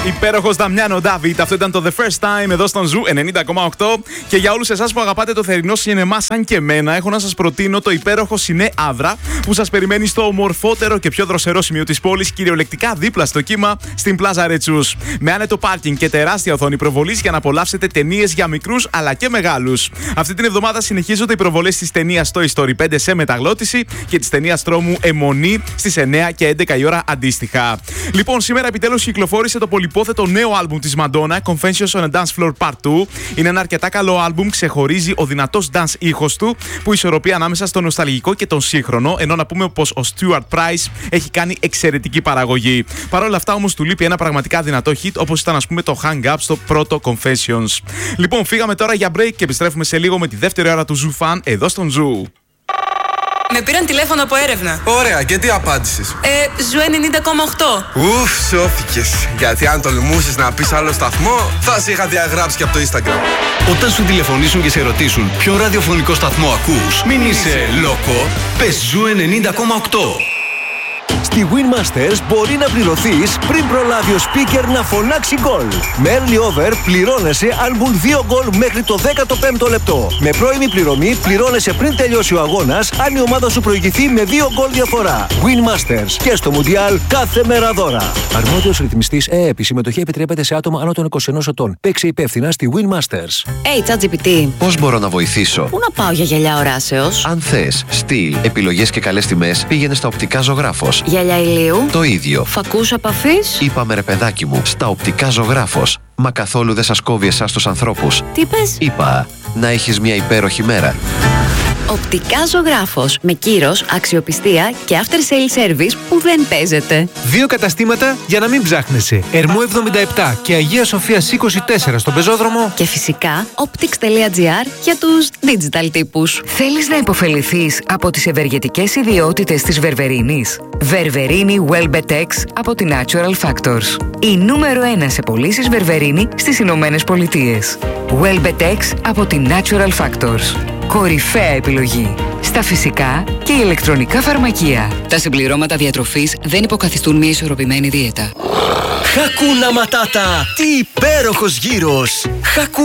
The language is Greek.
Υπέροχος Δαμιάνο Ντάβιτ. Αυτό ήταν το The First Time εδώ στον Ζου 90,8. Και για όλους εσάς που αγαπάτε το θερινό σινεμά σαν και εμένα, έχω να σας προτείνω το υπέροχο Σινέ Άβρα που σας περιμένει στο ομορφότερο και πιο δροσερό σημείο της πόλης, κυριολεκτικά δίπλα στο κύμα, στην Πλάζα Ρετσούς. Με άνετο πάρκινγκ και τεράστια οθόνη προβολής για να απολαύσετε ταινίες για μικρούς αλλά και μεγάλους. Αυτή την εβδομάδα συνεχίζονται οι προβολές της ταινίας Toy Story 5 σε μεταγλώτηση και της ταινίας τρόμου Αιμονή στις 9 και 11 η ώρα αντίστοιχα. Λοιπόν, σήμερα επιτέλους κυκλοφόρησε το πολυπόθετο νέο άλμπουμ της Madonna, Confessions on a Dance Floor Part 2. Είναι ένα αρκετά καλό άλμπουμ, ξεχωρίζει ο δυνατός dance ήχος του, που ισορροπεί ανάμεσα στο νοσταλγικό και τον σύγχρονο, ενώ να πούμε πως ο Stuart Price έχει κάνει εξαιρετική παραγωγή. Παρ' όλα αυτά όμως του λείπει ένα πραγματικά δυνατό hit, όπως ήταν ας πούμε το Hang Up στο πρώτο Confessions. Λοιπόν, φύγαμε τώρα για break και επιστρέφουμε σε λίγο με τη δεύτερη ώρα του Zoo Fan εδώ στον Zoo. Με πήραν τηλέφωνο από έρευνα. Ωραία, και τι απάντησες? Ζου 90,8. Ουφ, σώθηκες. Γιατί αν τολμούσες να πεις άλλο σταθμό, θα σε είχα διαγράψει και από το Instagram. Όταν σου τηλεφωνήσουν και σε ρωτήσουν ποιο ραδιοφωνικό σταθμό ακούς, μην είσαι λόκο, πες Ζου 90,8. Στη Winmasters μπορεί να πληρωθείς πριν προλάβει ο speaker να φωνάξει γκολ. Με early over πληρώνεσαι αν μπουν 2 γκολ μέχρι το 15ο λεπτό. Με πρώιμη πληρωμή πληρώνεσαι πριν τελειώσει ο αγώνας αν η ομάδα σου προηγηθεί με 2 γκολ διαφορά. Winmasters και στο Μουντιάλ κάθε μέρα δώρα. Αρμόδιος ρυθμιστής ΕΕΠ. Η συμμετοχή επιτρέπεται σε άτομα άνω των 21 ετών. Παίξε υπεύθυνα στη Winmasters. ChatGPT. Πώς μπορώ να βοηθήσω? Πού να πάω για γυαλιά οράσεως? Αν θες στυλ, επιλογές και καλές τιμές, πήγαινε στα οπτικά Ζωγράφος. Γυαλιά ηλίου. Το ίδιο. Φακούς επαφής. Είπαμε ρε παιδάκι μου, στα οπτικά Ζωγράφος. Μα καθόλου δεν σας κόβει εσάς τους ανθρώπους. Τι πες? Είπα, να έχεις μια υπέροχη μέρα. Οπτικά Ζωγράφος. Με κύρος, αξιοπιστία και after sale service που δεν παίζεται. 2 καταστήματα για να μην ψάχνεσαι. Ερμού 77 και Αγία Σοφίας 24 στον Πεζόδρομο. Και φυσικά optics.gr για τους digital τύπους. Θέλεις να υποφεληθείς από τις ευεργετικές ιδιότητες της Βερβερίνης? Βερβερίνη Welbetex από την Natural Factors. Η νούμερο 1 σε πωλήσεις Βερβερίνη στις Ηνωμένες Πολιτείες. Welbetex από την Natural Factors. Κορυφαία επιλογή στα φυσικά και ηλεκτρονικά φαρμακεία. Τα συμπληρώματα διατροφής δεν υποκαθιστούν μια ισορροπημένη δίαιτα. Χακούνα Ματάτα! Τι υπέροχος γύρος!